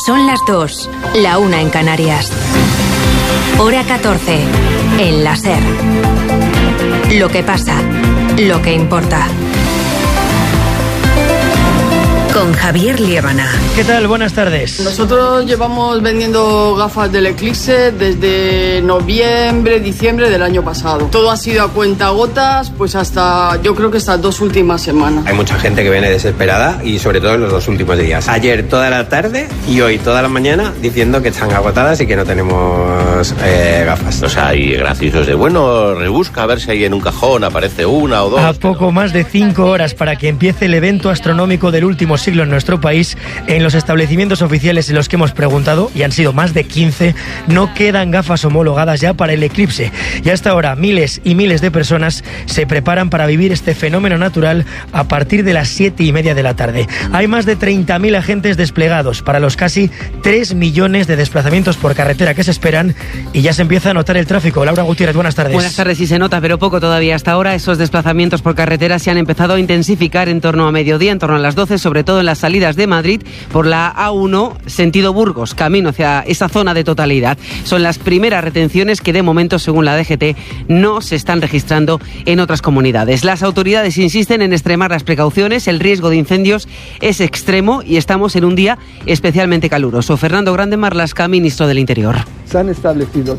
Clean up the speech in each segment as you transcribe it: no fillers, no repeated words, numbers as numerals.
Son las 2, la 1 en Canarias. Hora 14, en la SER. Lo que pasa, lo que importa. Con Javier Liébana. ¿Qué tal? Buenas tardes. Nosotros llevamos vendiendo gafas del Eclipse desde noviembre, diciembre del año pasado. Todo ha sido a cuentagotas, pues yo creo que estas 2 últimas semanas. Hay mucha gente que viene desesperada y sobre todo en los 2 últimos días. Ayer toda la tarde y hoy toda la mañana diciendo que están agotadas y que no tenemos gafas. O sea, hay graciosos de bueno, rebusca a ver si hay en un cajón, aparece una o dos. A poco más de 5 horas para que empiece el evento astronómico del último siglo en nuestro país, en los establecimientos oficiales en los que hemos preguntado, y han sido más de 15, no quedan gafas homologadas ya para el eclipse. Y hasta ahora miles y miles de personas se preparan para vivir este fenómeno natural a partir de las 7:30 de la tarde. Hay más de 30.000 agentes desplegados para los casi 3 millones de desplazamientos por carretera que se esperan, y ya se empieza a notar el tráfico. Laura Gutiérrez, buenas tardes. Buenas tardes, sí se nota, pero poco todavía. Hasta ahora esos desplazamientos por carretera se han empezado a intensificar en torno a mediodía, en torno a las 12, sobre todo en las salidas de Madrid por la A1 sentido Burgos, camino hacia esa zona de totalidad. Son las primeras retenciones que de momento, según la DGT, no se están registrando en otras comunidades. Las autoridades insisten en extremar las precauciones, el riesgo de incendios es extremo y estamos en un día especialmente caluroso. Fernando Grande Marlaska, ministro del Interior. Se han establecido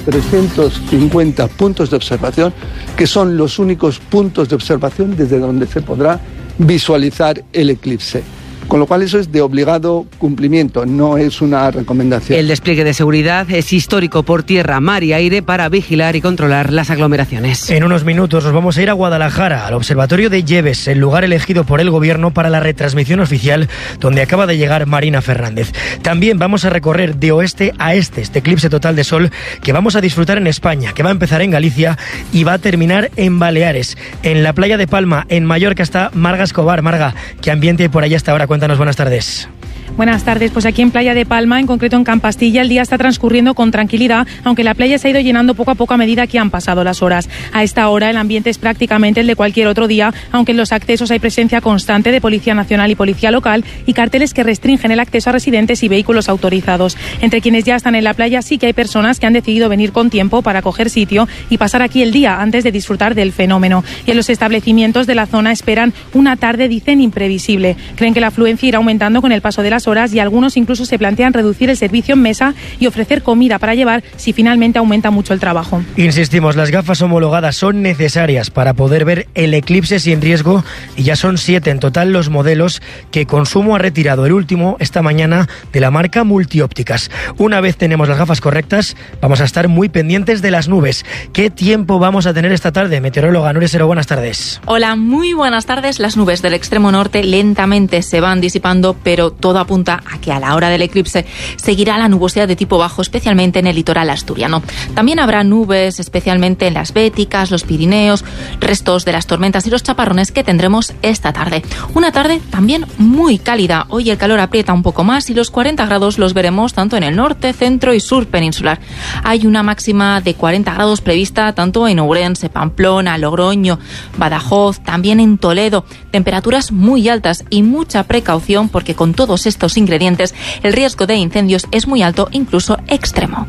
350 puntos de observación, que son los únicos puntos de observación desde donde se podrá visualizar el eclipse. Con lo cual eso es de obligado cumplimiento, no es una recomendación. El despliegue de seguridad es histórico por tierra, mar y aire para vigilar y controlar las aglomeraciones. En unos minutos nos vamos a ir a Guadalajara, al Observatorio de Lleves, el lugar elegido por el Gobierno para la retransmisión oficial, donde acaba de llegar Marina Fernández. También vamos a recorrer de oeste a este eclipse total de sol que vamos a disfrutar en España, que va a empezar en Galicia y va a terminar en Baleares. En la playa de Palma, en Mallorca, está Marga Escobar. Marga, ¿qué ambiente hay por allá hasta ahora? Cuéntanos, buenas tardes. Buenas tardes, pues aquí en Playa de Palma, en concreto en Campastilla, el día está transcurriendo con tranquilidad, aunque la playa se ha ido llenando poco a poco a medida que han pasado las horas. A esta hora el ambiente es prácticamente el de cualquier otro día, aunque en los accesos hay presencia constante de Policía Nacional y Policía Local y carteles que restringen el acceso a residentes y vehículos autorizados. Entre quienes ya están en la playa sí que hay personas que han decidido venir con tiempo para coger sitio y pasar aquí el día antes de disfrutar del fenómeno. Y en los establecimientos de la zona esperan una tarde, dicen, imprevisible. Creen que la afluencia irá aumentando con el paso de las horas y algunos incluso se plantean reducir el servicio en mesa y ofrecer comida para llevar si finalmente aumenta mucho el trabajo. Insistimos, las gafas homologadas son necesarias para poder ver el eclipse sin riesgo y ya son 7 en total los modelos que Consumo ha retirado. El último esta mañana de la marca Multiópticas. Una vez tenemos las gafas correctas, vamos a estar muy pendientes de las nubes. ¿Qué tiempo vamos a tener esta tarde? Meteoróloga Nuria Sero, buenas tardes. Hola, muy buenas tardes. Las nubes del extremo norte lentamente se van disipando, pero todo apunta a que a la hora del eclipse seguirá la nubosidad de tipo bajo, especialmente en el litoral asturiano. También habrá nubes, especialmente en las Béticas, los Pirineos, restos de las tormentas y los chaparrones que tendremos esta tarde. Una tarde también muy cálida. Hoy el calor aprieta un poco más y los 40 grados los veremos tanto en el norte, centro y sur peninsular. Hay una máxima de 40 grados prevista tanto en Ourense, Pamplona, Logroño, Badajoz, también en Toledo. Temperaturas muy altas y mucha precaución porque con todos estos ingredientes el riesgo de incendios es muy alto, incluso extremo.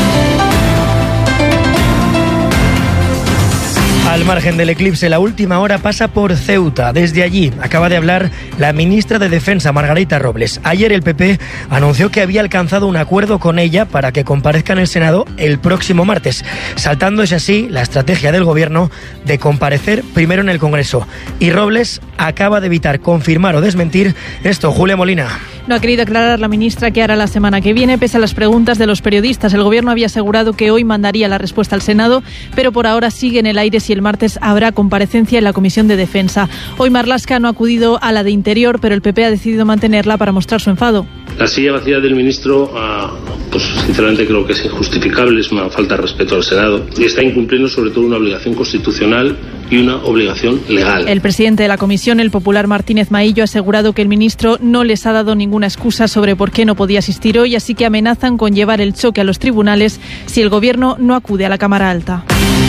Al margen del eclipse, la última hora pasa por Ceuta. Desde allí acaba de hablar la ministra de Defensa, Margarita Robles. Ayer el PP anunció que había alcanzado un acuerdo con ella para que comparezca en el Senado el próximo martes, saltándose así la estrategia del Gobierno de comparecer primero en el Congreso. Y Robles acaba de evitar confirmar o desmentir esto. Julia Molina. No ha querido aclarar la ministra qué hará la semana que viene, pese a las preguntas de los periodistas. El Gobierno había asegurado que hoy mandaría la respuesta al Senado, pero por ahora sigue en el aire si el martes habrá comparecencia en la Comisión de Defensa. Hoy Marlaska no ha acudido a la de Interior, pero el PP ha decidido mantenerla para mostrar su enfado. La silla vacía del ministro, pues sinceramente creo que es injustificable, es una falta de respeto al Senado y está incumpliendo sobre todo una obligación constitucional y una obligación legal. El presidente de la comisión, el popular Martínez Maillo, ha asegurado que el ministro no les ha dado ninguna excusa sobre por qué no podía asistir hoy, así que amenazan con llevar el choque a los tribunales si el Gobierno no acude a la Cámara Alta.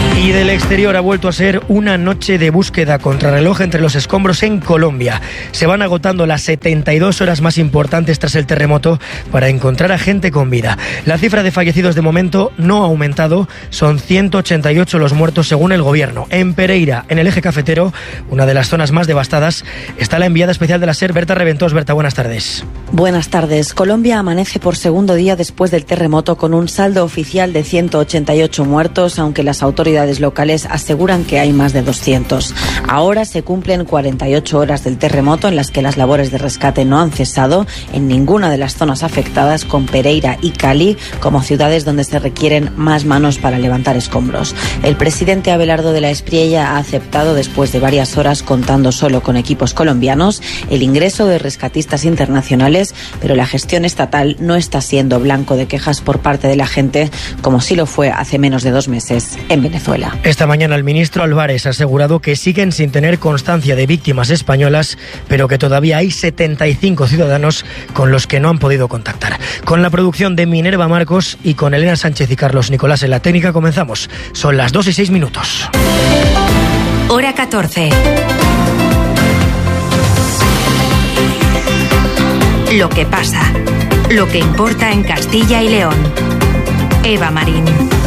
Y del exterior ha vuelto a ser una noche de búsqueda contrarreloj entre los escombros en Colombia. Se van agotando las 72 horas más importantes tras el terremoto para encontrar a gente con vida. La cifra de fallecidos de momento no ha aumentado, son 188 los muertos según el gobierno. En Pereira, en el eje cafetero, una de las zonas más devastadas, está la enviada especial de la SER, Berta Reventós. Berta, buenas tardes. Buenas tardes. Colombia amanece por segundo día después del terremoto con un saldo oficial de 188 muertos, aunque las autoridades locales aseguran que hay más de 200. Ahora se cumplen 48 horas del terremoto en las que las labores de rescate no han cesado en ninguna de las zonas afectadas, con Pereira y Cali como ciudades donde se requieren más manos para levantar escombros. El presidente Abelardo de la Espriella ha aceptado, después de varias horas contando solo con equipos colombianos, el ingreso de rescatistas internacionales, pero la gestión estatal no está siendo blanco de quejas por parte de la gente, como sí lo fue hace menos de 2 meses en Venezuela. Esta mañana el ministro Álvarez ha asegurado que siguen sin tener constancia de víctimas españolas, pero que todavía hay 75 ciudadanos con los que no han podido contactar. Con la producción de Minerva Marcos y con Elena Sánchez y Carlos Nicolás en la técnica comenzamos. Son las 2:06. Hora 14. Lo que pasa, lo que importa en Castilla y León. Eva Marín.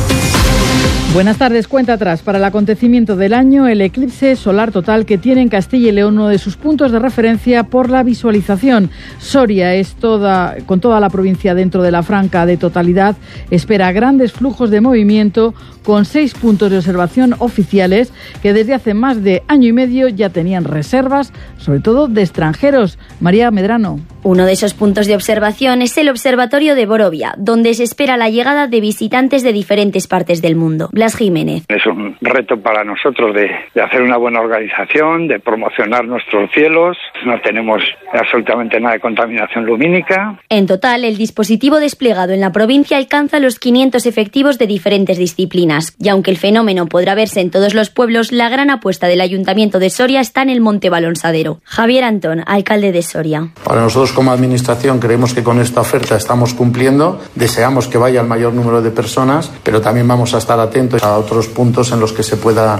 Buenas tardes. Cuenta atrás para el acontecimiento del año, el eclipse solar total que tiene en Castilla y León uno de sus puntos de referencia por la visualización. Soria es con toda la provincia dentro de la franja de totalidad, espera grandes flujos de movimiento con 6 puntos de observación oficiales que desde hace más de año y medio ya tenían reservas, sobre todo de extranjeros. María Medrano. Uno de esos puntos de observación es el Observatorio de Borovia, donde se espera la llegada de visitantes de diferentes partes del mundo. Blas Jiménez. Es un reto para nosotros de hacer una buena organización, de promocionar nuestros cielos. No tenemos absolutamente nada de contaminación lumínica. En total, el dispositivo desplegado en la provincia alcanza los 500 efectivos de diferentes disciplinas. Y aunque el fenómeno podrá verse en todos los pueblos, la gran apuesta del Ayuntamiento de Soria está en el Monte Balonsadero. Javier Antón, alcalde de Soria. Para nosotros como administración creemos que con esta oferta estamos cumpliendo. Deseamos que vaya el mayor número de personas, pero también vamos a estar atentos a otros puntos en los que se pueda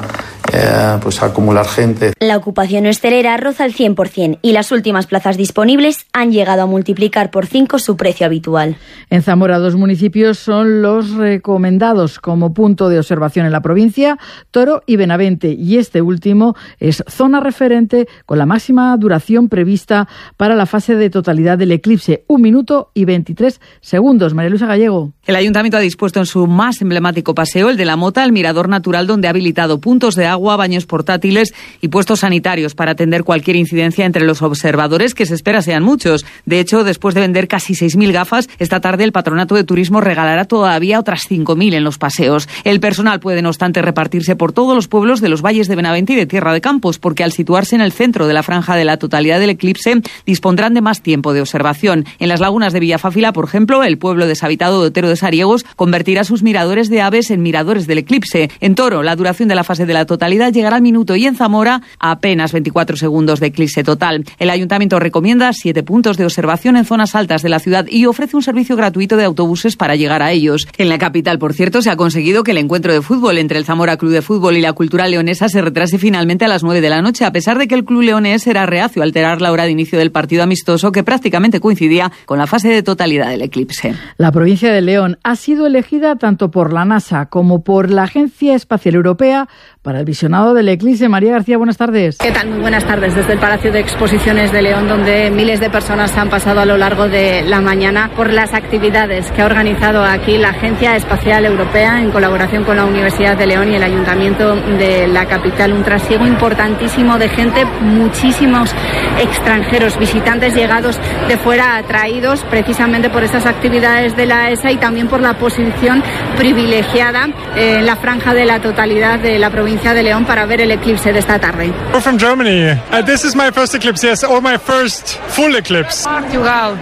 acumular gente. La ocupación hostelera roza el 100% y las últimas plazas disponibles han llegado a multiplicar por 5 su precio habitual. En Zamora, 2 municipios son los recomendados como punto de observación en la provincia, Toro y Benavente, y este último es zona referente con la máxima duración prevista para la fase de totalidad del eclipse, 1 minuto y 23 segundos. María Luisa Gallego. El Ayuntamiento ha dispuesto en su más emblemático paseo, el de la Mota, el mirador natural, donde ha habilitado puntos de agua, baños portátiles y puestos sanitarios para atender cualquier incidencia entre los observadores, que se espera sean muchos. De hecho, después de vender casi 6.000 gafas, esta tarde el Patronato de Turismo regalará todavía otras 5.000 en los paseos. El personal puede, no obstante, repartirse por todos los pueblos de los valles de Benavente y de Tierra de Campos, porque al situarse en el centro de la franja de la totalidad del eclipse, dispondrán de más tiempo de observación. En las lagunas de Villafáfila, por ejemplo, el pueblo deshabitado de Otero de Sariegos convertirá sus miradores de aves en miradores del eclipse. En Toro, la duración de la fase de la totalidad llegará al minuto, y en Zamora a apenas 24 segundos de eclipse total. El Ayuntamiento recomienda 7 puntos de observación en zonas altas de la ciudad y ofrece un servicio gratuito de autobuses para llegar a ellos. En la capital, por cierto, se ha conseguido que el encuentro de fútbol entre el Zamora Club de Fútbol y la Cultural Leonesa se retrase finalmente a las 9 de la noche, a pesar de que el club leonés era reacio a alterar la hora de inicio del partido amistoso, que prácticamente coincidía con la fase de totalidad del eclipse. La provincia de León ha sido elegida tanto por la NASA como por la Agencia Espacial Europea para el visionado del eclipse. María García, buenas tardes. ¿Qué tal? Muy buenas tardes. Desde el Palacio de Exposiciones de León, donde miles de personas han pasado a lo largo de la mañana por las actividades que ha organizado aquí la Agencia Espacial Europea en colaboración con la Universidad de León y el Ayuntamiento de la capital. Un trasiego importantísimo de gente, muchísimos extranjeros, visitantes llegados de fuera, atraídos precisamente por esas actividades de la ESA y también por la posición privilegiada en la franja de la totalidad de la provincia provincia de León para ver el eclipse de esta tarde. We're from Germany. This is my first eclipse, yes, or my first full eclipse. Portugal,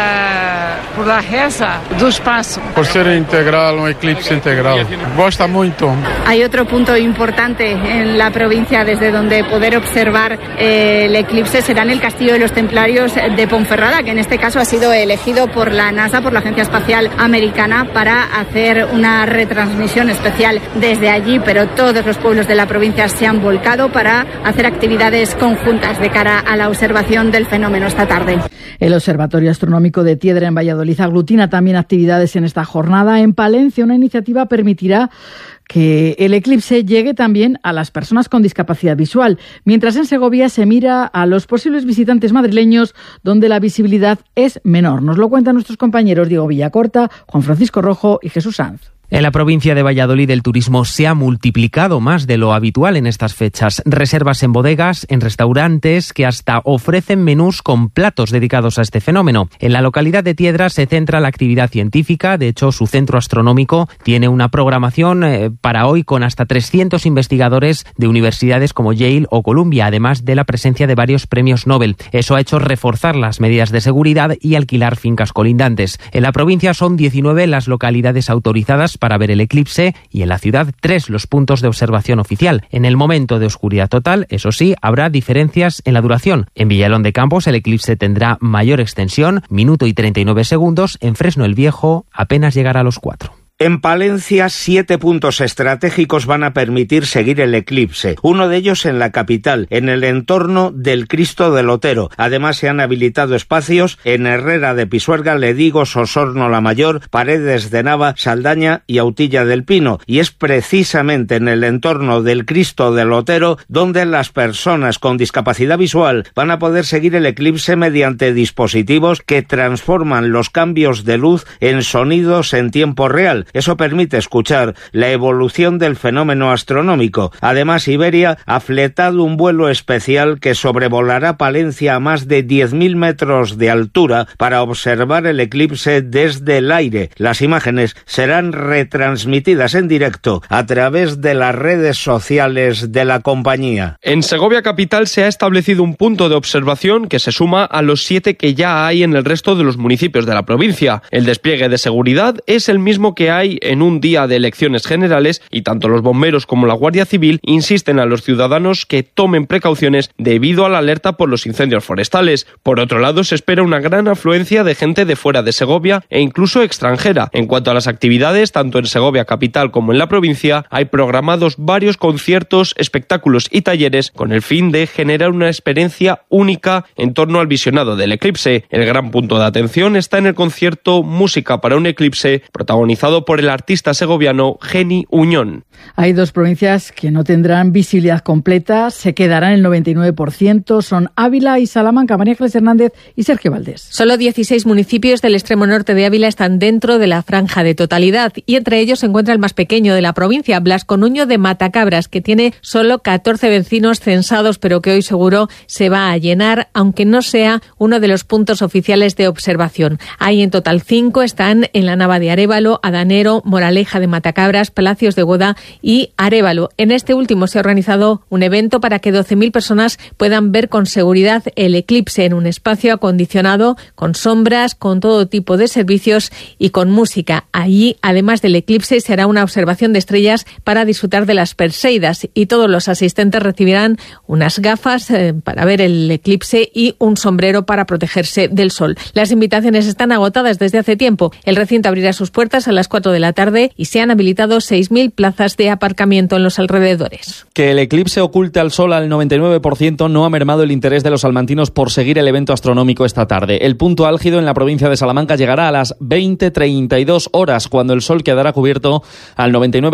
por la reza do espaço. Por ser integral, un eclipse integral. Gosta muito. Hay otro punto importante en la provincia desde donde poder observar el eclipse será en el Castillo de los Templarios de Ponferrada, que en este caso ha sido elegido por la NASA, por la Agencia Espacial Americana, para hacer una retransmisión especial desde allí, pero todos los pueblos de la provincia se han volcado para hacer actividades conjuntas de cara a la observación del fenómeno esta tarde. El Observatorio Astronómico de Tiedra en Valladolid aglutina también actividades en esta jornada. En Palencia, una iniciativa permitirá que el eclipse llegue también a las personas con discapacidad visual, mientras en Segovia se mira a los posibles visitantes madrileños donde la visibilidad es menor. Nos lo cuentan nuestros compañeros Diego Villacorta, Juan Francisco Rojo y Jesús Sanz. En la provincia de Valladolid el turismo se ha multiplicado más de lo habitual en estas fechas. Reservas en bodegas, en restaurantes que hasta ofrecen menús con platos dedicados a este fenómeno. En la localidad de Tiedra se centra la actividad científica. De hecho, su centro astronómico tiene una programación para hoy con hasta 300 investigadores de universidades como Yale o Columbia, además de la presencia de varios premios Nobel. Eso ha hecho reforzar las medidas de seguridad y alquilar fincas colindantes. En la provincia son 19 las localidades autorizadas para ver el eclipse y en la ciudad 3 los puntos de observación oficial. En el momento de oscuridad total, eso sí, habrá diferencias en la duración. En Villalón de Campos el eclipse tendrá mayor extensión, minuto y 39 segundos. En Fresno el Viejo apenas llegará a los 4. En Palencia, 7 puntos estratégicos van a permitir seguir el eclipse. Uno de ellos en la capital, en el entorno del Cristo del Otero. Además, se han habilitado espacios en Herrera de Pisuerga, Ledigos, Osorno la Mayor, Paredes de Nava, Saldaña y Autilla del Pino. Y es precisamente en el entorno del Cristo del Otero donde las personas con discapacidad visual van a poder seguir el eclipse mediante dispositivos que transforman los cambios de luz en sonidos en tiempo real. Eso permite escuchar la evolución del fenómeno astronómico. Además, Iberia ha fletado un vuelo especial que sobrevolará Palencia a más de 10.000 metros de altura para observar el eclipse desde el aire. Las imágenes serán retransmitidas en directo a través de las redes sociales de la compañía. En Segovia capital se ha establecido un punto de observación que se suma a los 7 que ya hay en el resto de los municipios de la provincia. El despliegue de seguridad es el mismo que hay en un día de elecciones generales y tanto los bomberos como la Guardia Civil insisten a los ciudadanos que tomen precauciones debido a la alerta por los incendios forestales. Por otro lado, se espera una gran afluencia de gente de fuera de Segovia e incluso extranjera. En cuanto a las actividades, tanto en Segovia capital como en la provincia, hay programados varios conciertos, espectáculos y talleres con el fin de generar una experiencia única en torno al visionado del eclipse. El gran punto de atención está en el concierto Música para un eclipse, protagonizado por el artista segoviano Geni Uñón. Hay 2 provincias que no tendrán visibilidad completa, se quedarán el 99%, son Ávila y Salamanca. María Ángeles Hernández y Sergio Valdés. Solo 16 municipios del extremo norte de Ávila están dentro de la franja de totalidad y entre ellos se encuentra el más pequeño de la provincia, Blasconuño de Matacabras, que tiene solo 14 vecinos censados, pero que hoy seguro se va a llenar, aunque no sea uno de los puntos oficiales de observación. Hay en total 5, están en la Nava de Arévalo, Adanero, Moraleja de Matacabras, Palacios de Goda y Arévalo. En este último se ha organizado un evento para que 12.000 personas puedan ver con seguridad el eclipse en un espacio acondicionado, con sombras, con todo tipo de servicios y con música. Allí, además del eclipse, se hará una observación de estrellas para disfrutar de las Perseidas y todos los asistentes recibirán unas gafas para ver el eclipse y un sombrero para protegerse del sol. Las invitaciones están agotadas desde hace tiempo. El recinto abrirá sus puertas a las 4 de la tarde y se han habilitado 6.000 plazas de aparcamiento en los alrededores. Que el eclipse oculte al sol al 99% no ha mermado el interés de los salmantinos por seguir el evento astronómico esta tarde. El punto álgido en la provincia de Salamanca llegará a las 20:32 horas, cuando el sol quedará cubierto al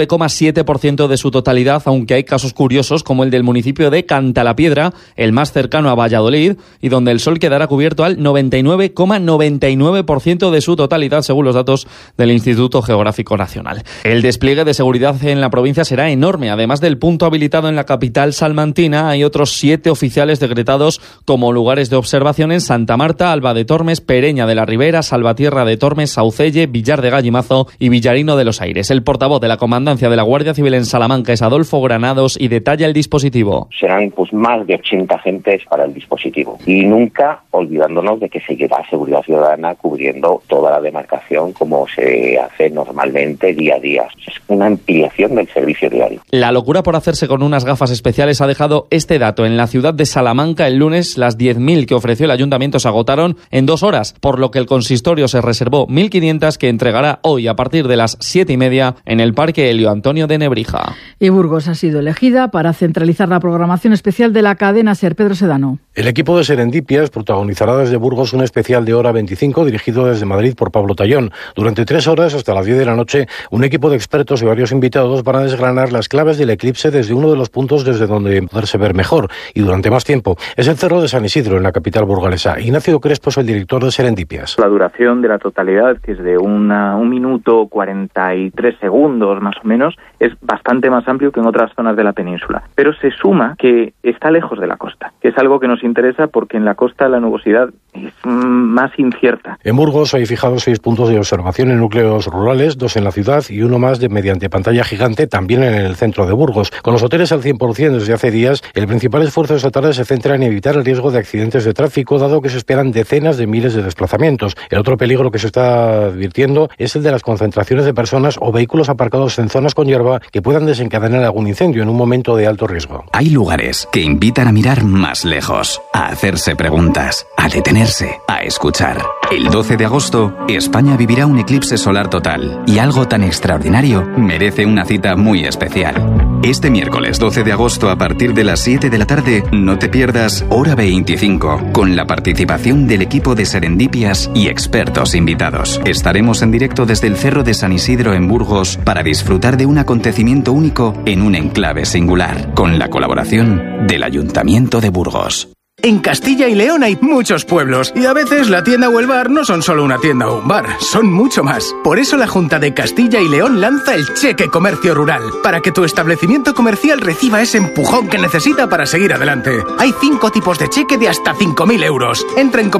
99,7% de su totalidad, aunque hay casos curiosos como el del municipio de Cantalapiedra, el más cercano a Valladolid, y donde el sol quedará cubierto al 99,99% de su totalidad, según los datos del Instituto Geográfico Geográfico Nacional. El despliegue de seguridad en la provincia será enorme. Además del punto habilitado en la capital salmantina, hay otros 7 oficiales decretados como lugares de observación en Santa Marta, Alba de Tormes, Pereña de la Ribera, Salvatierra de Tormes, Saucelle, Villar de Gallimazo y Villarino de los Aires. El portavoz de la Comandancia de la Guardia Civil en Salamanca es Adolfo Granados y detalla el dispositivo. Serán más de 80 agentes para el dispositivo y nunca olvidándonos de que seguirá Seguridad Ciudadana cubriendo toda la demarcación como se hace normalmente día a día. Es una ampliación del servicio diario. La locura por hacerse con unas gafas especiales ha dejado este dato. En la ciudad de Salamanca el lunes las 10.000 que ofreció el ayuntamiento se agotaron en 2 horas, por lo que el consistorio se reservó 1.500 que entregará hoy a partir de las 7:30 en el Parque Helio Antonio de Nebrija. Y Burgos ha sido elegida para centralizar la programación especial de la cadena SER. Pedro Sedano. El equipo de Serendipias protagonizará desde Burgos un especial de hora 25 dirigido desde Madrid por Pablo Tallón. Durante 3 horas hasta las 10 de la noche, un equipo de expertos y varios invitados van a desgranar las claves del eclipse desde uno de los puntos desde donde poderse ver mejor y durante más tiempo. Es el Cerro de San Isidro, en la capital burgalesa. Ignacio Crespo es el director de Serendipias. La duración de la totalidad, que es de 1 minuto 43 segundos más o menos, es bastante más amplio que en otras zonas de la península. Pero se suma que está lejos de la costa, que es algo que nos interesa porque en la costa la nubosidad es más incierta. En Burgos hay fijados 6 puntos de observación en núcleos rurales, 2 en la ciudad y uno más mediante pantalla gigante también en el centro de Burgos. Con los hoteles al 100% desde hace días, el principal esfuerzo esta tarde se centra en evitar el riesgo de accidentes de tráfico, dado que se esperan decenas de miles de desplazamientos. El otro peligro que se está advirtiendo es el de las concentraciones de personas o vehículos aparcados en zonas con hierba que puedan desencadenar algún incendio en un momento de alto riesgo. Hay lugares que invitan a mirar más lejos, a hacerse preguntas, a detenerse, a escuchar. El 12 de agosto, España vivirá un eclipse solar total y algo tan extraordinario merece una cita muy especial. Este miércoles 12 de agosto a partir de las 7 de la tarde, no te pierdas Hora 25, con la participación del equipo de Serendipias y expertos invitados. Estaremos en directo desde el Cerro de San Isidro en Burgos para disfrutar de un acontecimiento único en un enclave singular, con la colaboración del Ayuntamiento de Burgos. En Castilla y León hay muchos pueblos y a veces la tienda o el bar no son solo una tienda o un bar, son mucho más. Por eso la Junta de Castilla y León lanza el Cheque Comercio Rural, para que tu establecimiento comercial reciba ese empujón que necesita para seguir adelante. Hay 5 tipos de cheque de hasta 5.000 euros. Entra en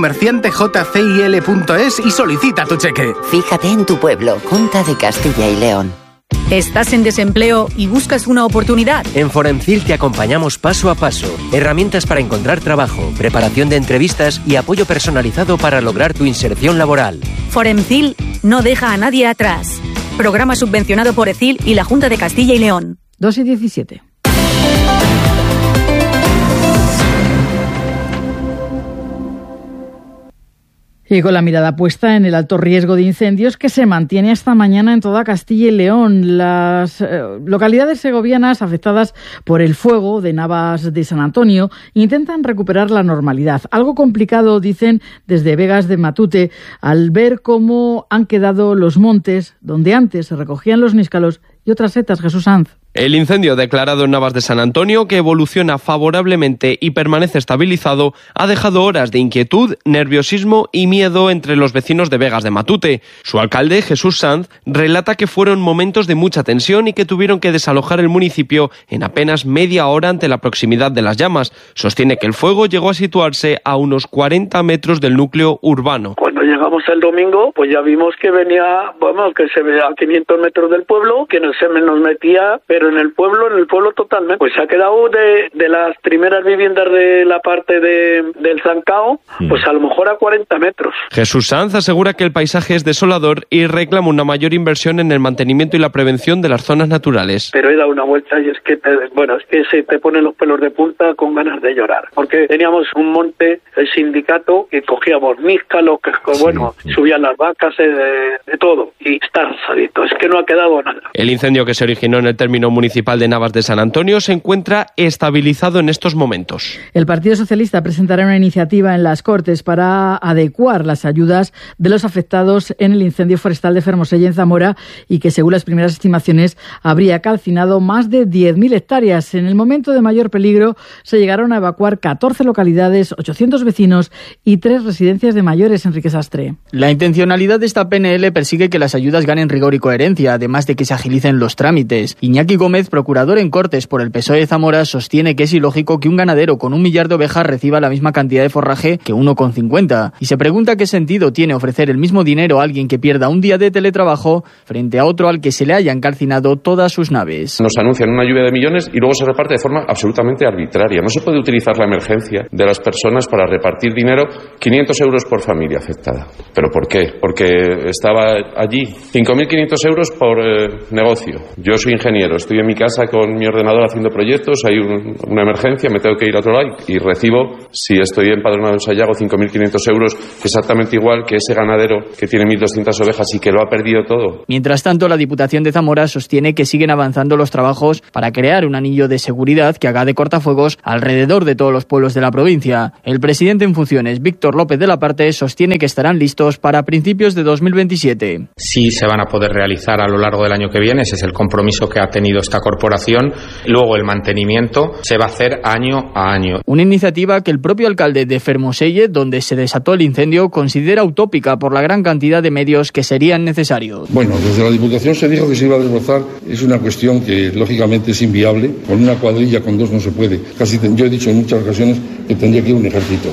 comerciantejcil.es y solicita tu cheque. Fíjate en tu pueblo, Junta de Castilla y León. ¿Estás en desempleo y buscas una oportunidad? En Foremcil te acompañamos paso a paso. Herramientas para encontrar trabajo, preparación de entrevistas y apoyo personalizado para lograr tu inserción laboral. Foremcil no deja a nadie atrás. Programa subvencionado por ECIL y la Junta de Castilla y León. 2:17. Y con la mirada puesta en el alto riesgo de incendios que se mantiene hasta mañana en toda Castilla y León. Las localidades segovianas afectadas por el fuego de Navas de San Antonio intentan recuperar la normalidad. Algo complicado, dicen desde Vegas de Matute, al ver cómo han quedado los montes donde antes se recogían los níscalos y otras setas. Jesús Sanz. El incendio declarado en Navas de San Antonio, que evoluciona favorablemente y permanece estabilizado, ha dejado horas de inquietud, nerviosismo y miedo entre los vecinos de Vegas de Matute. Su alcalde, Jesús Sanz, relata que fueron momentos de mucha tensión y que tuvieron que desalojar el municipio en apenas media hora ante la proximidad de las llamas. Sostiene que el fuego llegó a situarse a unos 40 metros del núcleo urbano. Cuando llegamos el domingo, pues ya vimos que venía, que se veía a 500 metros del pueblo, que no se nos metía, pero en el pueblo totalmente. Pues se ha quedado de las primeras viviendas de la parte del Zancao, pues a lo mejor a 40 metros. Jesús Sanz asegura que el paisaje es desolador y reclama una mayor inversión en el mantenimiento y la prevención de las zonas naturales. Pero he dado una vuelta y es que se te ponen los pelos de punta con ganas de llorar. Porque teníamos un monte, el sindicato, que cogíamos níscalos, que subían las vacas, de todo. Y está arrasadito, es que no ha quedado nada. El incendio que se originó en el término municipal de Navas de San Antonio se encuentra estabilizado en estos momentos. El Partido Socialista presentará una iniciativa en las Cortes para adecuar las ayudas de los afectados en el incendio forestal de Fermosella en Zamora y que, según las primeras estimaciones, habría calcinado más de 10.000 hectáreas. En el momento de mayor peligro se llegaron a evacuar 14 localidades, 800 vecinos y 3 residencias de mayores. Enrique Sastre. Silvestre. La intencionalidad de esta PNL persigue que las ayudas ganen rigor y coherencia, además de que se agilicen los trámites. Iñaki Gómez, procurador en Cortes por el PSOE de Zamora, sostiene que es ilógico que un ganadero con 1 millar de ovejas reciba la misma cantidad de forraje que uno con 50, y se pregunta qué sentido tiene ofrecer el mismo dinero a alguien que pierda un día de teletrabajo frente a otro al que se le hayan calcinado todas sus naves. Nos anuncian una lluvia de millones y luego se reparte de forma absolutamente arbitraria. No se puede utilizar la emergencia de las personas para repartir dinero, 500 euros por familia afectada. ¿Pero por qué? Porque estaba allí 5.500 euros por negocio. Yo soy ingeniero, estoy en mi casa con mi ordenador haciendo proyectos, hay una emergencia, me tengo que ir a otro lado y recibo, si estoy empadronado en Sayago, 5.500 euros, exactamente igual que ese ganadero que tiene 1.200 ovejas y que lo ha perdido todo. Mientras tanto, la Diputación de Zamora sostiene que siguen avanzando los trabajos para crear un anillo de seguridad que haga de cortafuegos alrededor de todos los pueblos de la provincia. El presidente en funciones, Víctor López de la Parte, sostiene que estarán listos para principios de 2027. Sí se van a poder realizar a lo largo del año que viene, ese es el compromiso que ha tenido esta corporación. Luego el mantenimiento se va a hacer año a año. Una iniciativa que el propio alcalde de Fermoselle, donde se desató el incendio, considera utópica por la gran cantidad de medios que serían necesarios. Bueno, desde la Diputación se dijo que se iba a desbrozar. Es una cuestión que lógicamente es inviable. Con una cuadrilla, con 2 no se puede. Yo he dicho en muchas ocasiones que tendría que ir un ejército.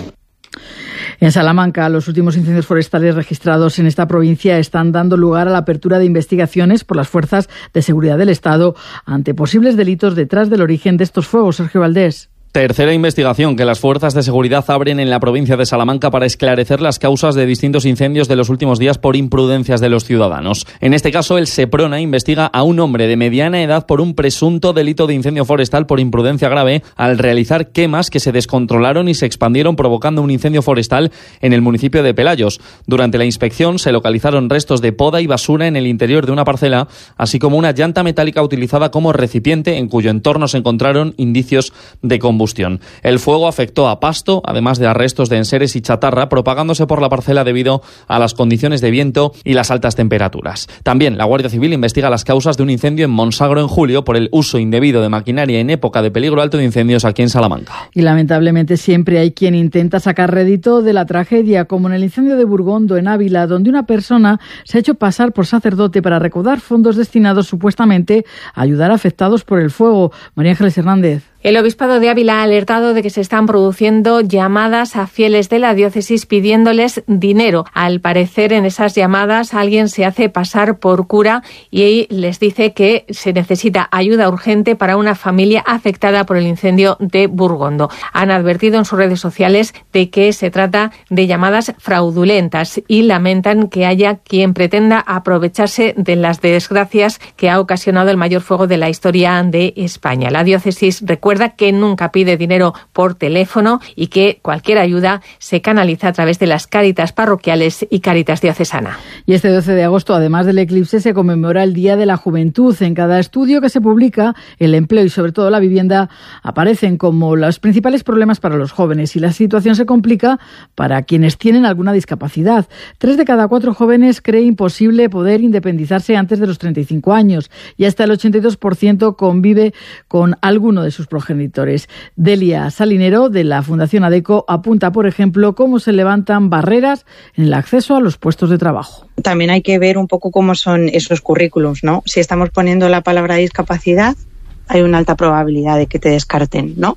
En Salamanca, los últimos incendios forestales registrados en esta provincia están dando lugar a la apertura de investigaciones por las fuerzas de seguridad del Estado ante posibles delitos detrás del origen de estos fuegos. Sergio Valdés. Tercera investigación que las fuerzas de seguridad abren en la provincia de Salamanca para esclarecer las causas de distintos incendios de los últimos días por imprudencias de los ciudadanos. En este caso, el Seprona investiga a un hombre de mediana edad por un presunto delito de incendio forestal por imprudencia grave al realizar quemas que se descontrolaron y se expandieron provocando un incendio forestal en el municipio de Pelayos. Durante la inspección se localizaron restos de poda y basura en el interior de una parcela, así como una llanta metálica utilizada como recipiente en cuyo entorno se encontraron indicios de combustión. El fuego afectó a pasto, además de a restos de enseres y chatarra, propagándose por la parcela debido a las condiciones de viento y las altas temperaturas. También la Guardia Civil investiga las causas de un incendio en Monsagro en julio por el uso indebido de maquinaria en época de peligro alto de incendios aquí en Salamanca. Y lamentablemente siempre hay quien intenta sacar rédito de la tragedia, como en el incendio de Burgondo, en Ávila, donde una persona se ha hecho pasar por sacerdote para recaudar fondos destinados supuestamente a ayudar a afectados por el fuego. María Ángeles Hernández. El Obispado de Ávila ha alertado de que se están produciendo llamadas a fieles de la diócesis pidiéndoles dinero. Al parecer, en esas llamadas alguien se hace pasar por cura y les dice que se necesita ayuda urgente para una familia afectada por el incendio de Burgondo. Han advertido en sus redes sociales de que se trata de llamadas fraudulentas y lamentan que haya quien pretenda aprovecharse de las desgracias que ha ocasionado el mayor fuego de la historia de España. La diócesis recuerda que nunca pide dinero por teléfono y que cualquier ayuda se canaliza a través de las Cáritas parroquiales y Cáritas diocesana. Y este 12 de agosto, además del eclipse, se conmemora el Día de la Juventud. En cada estudio que se publica, el empleo y sobre todo la vivienda aparecen como los principales problemas para los jóvenes y la situación se complica para quienes tienen alguna discapacidad. 3 de cada 4 jóvenes cree imposible poder independizarse antes de los 35 años y hasta el 82% convive con alguno de sus progenitores. Delia Salinero, de la Fundación ADECO, apunta, por ejemplo, cómo se levantan barreras en el acceso a los puestos de trabajo. También hay que ver un poco cómo son esos currículums, ¿no? Si estamos poniendo la palabra discapacidad, hay una alta probabilidad de que te descarten, ¿no?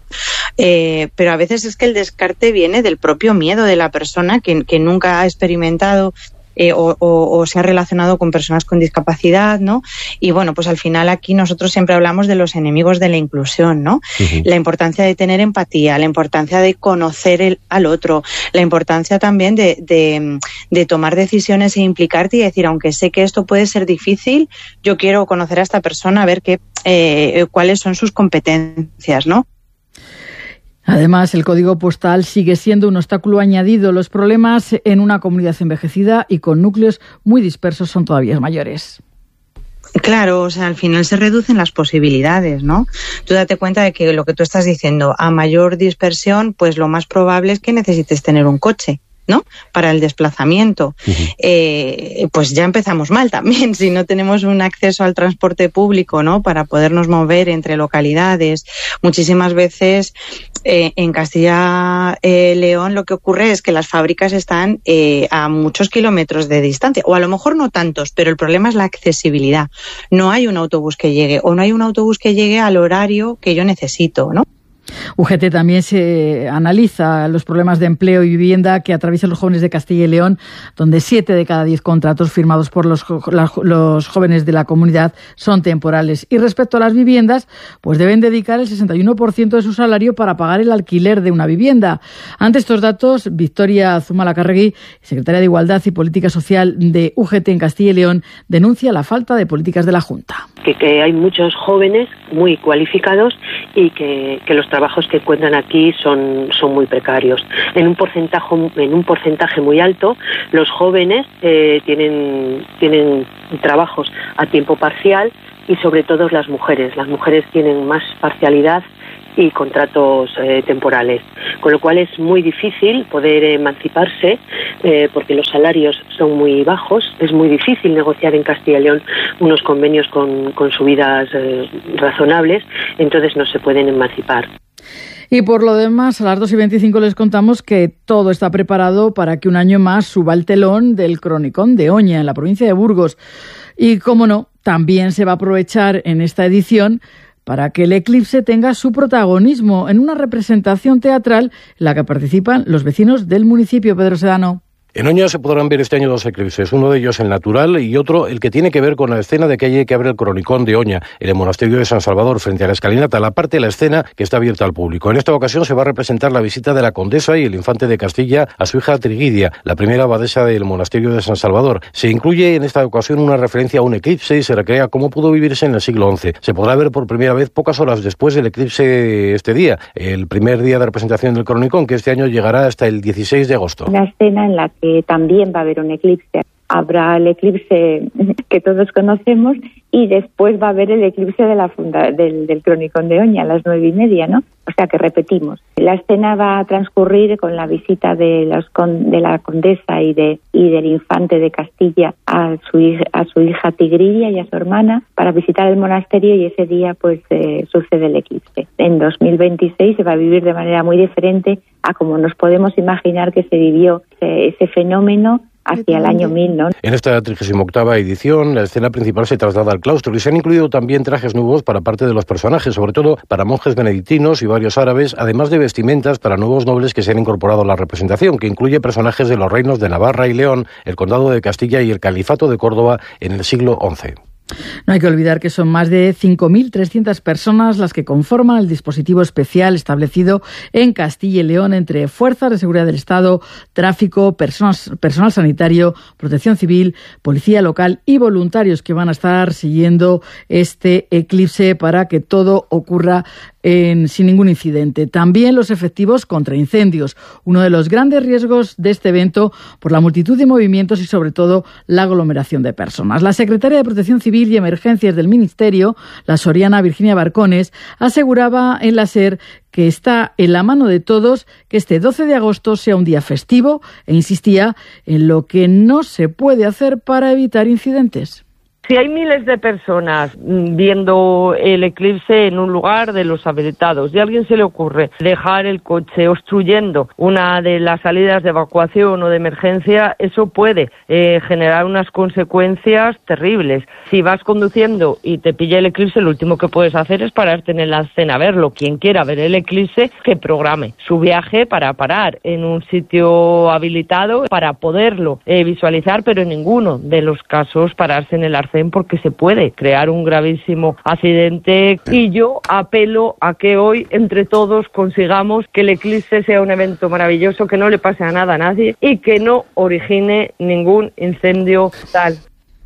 Pero a veces es que el descarte viene del propio miedo de la persona que nunca ha experimentado o se ha relacionado con personas con discapacidad, ¿no? Y bueno, pues al final aquí nosotros siempre hablamos de los enemigos de la inclusión, ¿no? Uh-huh. La importancia de tener empatía, la importancia de conocer al otro, la importancia también de tomar decisiones e implicarte y decir, aunque sé que esto puede ser difícil, yo quiero conocer a esta persona, a ver cuáles son sus competencias, ¿no? Además, el código postal sigue siendo un obstáculo añadido. Los problemas en una comunidad envejecida y con núcleos muy dispersos son todavía mayores. Claro, o sea, al final se reducen las posibilidades, ¿no? Tú date cuenta de que lo que tú estás diciendo, a mayor dispersión, pues lo más probable es que necesites tener un coche. ¿no? Para el desplazamiento. Pues ya empezamos mal también, si no tenemos un acceso al transporte público, ¿no? Para podernos mover entre localidades. Muchísimas veces en Castilla León lo que ocurre es que las fábricas están a muchos kilómetros de distancia, o a lo mejor no tantos, pero el problema es la accesibilidad. No hay un autobús que llegue, o no hay un autobús que llegue al horario que yo necesito, ¿no? UGT también se analiza los problemas de empleo y vivienda que atraviesan los jóvenes de Castilla y León, donde 7 de cada 10 contratos firmados por los jóvenes de la comunidad son temporales. Y respecto a las viviendas, pues deben dedicar el 61% de su salario para pagar el alquiler de una vivienda. Ante estos datos, Victoria Zumalacárregui, secretaria de Igualdad y Política Social de UGT en Castilla y León, denuncia la falta de políticas de la Junta. Que hay muchos jóvenes muy cualificados y que los trabajos que encuentran aquí son muy precarios. En un porcentaje muy alto, los jóvenes tienen trabajos a tiempo parcial y sobre todo las mujeres. Las mujeres tienen más parcialidad y contratos temporales, con lo cual es muy difícil poder emanciparse porque los salarios son muy bajos. Es muy difícil negociar en Castilla y León unos convenios con subidas razonables, entonces no se pueden emancipar. Y por lo demás, a las 2:25 les contamos que todo está preparado para que un año más suba el telón del Cronicón de Oña, en la provincia de Burgos. Y, cómo no, también se va a aprovechar en esta edición para que el eclipse tenga su protagonismo en una representación teatral en la que participan los vecinos del municipio. Pedro Sedano. En Oña se podrán ver este año 2 eclipses, uno de ellos el natural y otro el que tiene que ver con la escena de calle que abre el Cronicón de Oña, en el monasterio de San Salvador, frente a la escalinata, la parte de la escena que está abierta al público. En esta ocasión se va a representar la visita de la condesa y el infante de Castilla a su hija Trigidia, la primera abadesa del monasterio de San Salvador. Se incluye en esta ocasión una referencia a un eclipse y se recrea cómo pudo vivirse en el siglo XI. Se podrá ver por primera vez pocas horas después del eclipse este día, el primer día de representación del Cronicón, que este año llegará hasta el 16 de agosto. Una escena en la que también va a haber un eclipse. Habrá el eclipse que todos conocemos y después va a haber el eclipse de del Cronicón de Oña a las 9:30, ¿no? O sea que repetimos. La escena va a transcurrir con la visita de la condesa y del infante de Castilla a su hija Tigridia y a su hermana para visitar el monasterio, y ese día pues sucede el eclipse. En 2026 se va a vivir de manera muy diferente a como nos podemos imaginar que se vivió ese fenómeno hacia el año 1000, ¿no? En esta 38ª edición, la escena principal se traslada al claustro y se han incluido también trajes nuevos para parte de los personajes, sobre todo para monjes benedictinos y varios árabes, además de vestimentas para nuevos nobles que se han incorporado a la representación, que incluye personajes de los reinos de Navarra y León, el Condado de Castilla y el Califato de Córdoba en el siglo XI. No hay que olvidar que son más de 5.300 personas las que conforman el dispositivo especial establecido en Castilla y León entre fuerzas de seguridad del Estado, tráfico, personal sanitario, protección civil, policía local y voluntarios que van a estar siguiendo este eclipse para que todo ocurra sin ningún incidente. También los efectivos contra incendios, uno de los grandes riesgos de este evento por la multitud de movimientos y sobre todo la aglomeración de personas. La secretaria de Protección Civil y Emergencias del Ministerio, la soriana Virginia Barcones, aseguraba en la SER que está en la mano de todos que este 12 de agosto sea un día festivo e insistía en lo que no se puede hacer para evitar incidentes. Si hay miles de personas viendo el eclipse en un lugar de los habilitados y a alguien se le ocurre dejar el coche obstruyendo una de las salidas de evacuación o de emergencia, eso puede generar unas consecuencias terribles. Si vas conduciendo y te pilla el eclipse, lo último que puedes hacer es pararte en la escena a verlo. Quien quiera ver el eclipse, que programe su viaje para parar en un sitio habilitado para poderlo visualizar, pero en ninguno de los casos pararse en el arcén, porque se puede crear un gravísimo accidente. Y yo apelo a que hoy entre todos consigamos que el eclipse sea un evento maravilloso, que no le pase a nada a nadie y que no origine ningún incendio tal.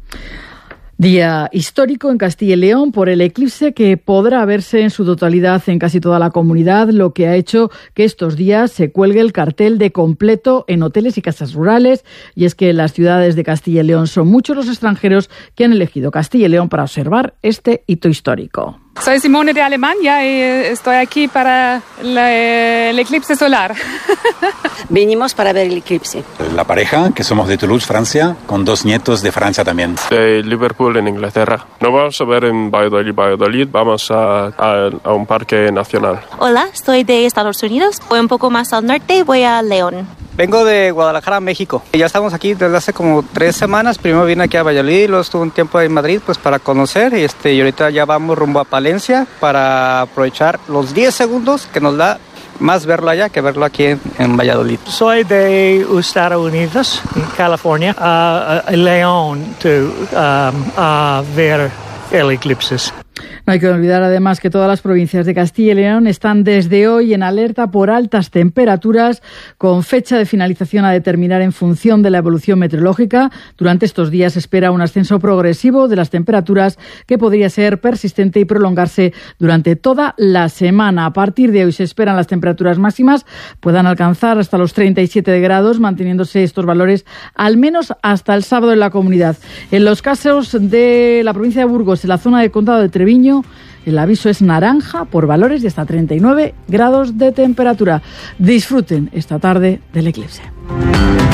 Día histórico en Castilla y León por el eclipse que podrá verse en su totalidad en casi toda la comunidad, lo que ha hecho que estos días se cuelgue el cartel de completo en hoteles y casas rurales. Y es que en las ciudades de Castilla y León son muchos los extranjeros que han elegido Castilla y León para observar este hito histórico. Soy Simone de Alemania y estoy aquí para el eclipse solar. Vinimos para ver el eclipse. La pareja, que somos de Toulouse, Francia, con 2 nietos de Francia también. De Liverpool, en Inglaterra. No vamos a ver en Valladolid, vamos a un parque nacional. Hola, soy de Estados Unidos. Voy un poco más al norte, voy a León. Vengo de Guadalajara, México. Ya estamos aquí desde hace como 3 semanas. Primero vine aquí a Valladolid, luego estuve un tiempo en Madrid pues para conocer y ahorita ya vamos rumbo a Palencia para aprovechar los 10 segundos que nos da más verlo allá que verlo aquí en Valladolid. Soy de Estados Unidos, California, a León a ver el eclipse. No hay que olvidar además que todas las provincias de Castilla y León están desde hoy en alerta por altas temperaturas, con fecha de finalización a determinar en función de la evolución meteorológica. Durante estos días se espera un ascenso progresivo de las temperaturas que podría ser persistente y prolongarse durante toda la semana. A partir de hoy se esperan las temperaturas máximas puedan alcanzar hasta los 37 grados, manteniéndose estos valores al menos hasta el sábado en la comunidad. En los casos de la provincia de Burgos, en la zona del condado de Treviño, el aviso es naranja por valores de hasta 39 grados de temperatura. Disfruten esta tarde del eclipse.